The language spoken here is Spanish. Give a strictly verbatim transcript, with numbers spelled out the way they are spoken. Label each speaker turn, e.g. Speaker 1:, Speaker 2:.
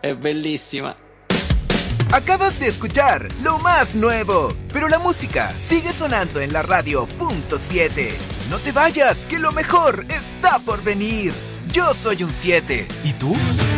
Speaker 1: Es bellísima.
Speaker 2: Acabas de escuchar lo más nuevo, pero la música sigue sonando en la radio punto siete. No te vayas, que lo mejor está por venir. Yo soy un siete. ¿Y tú?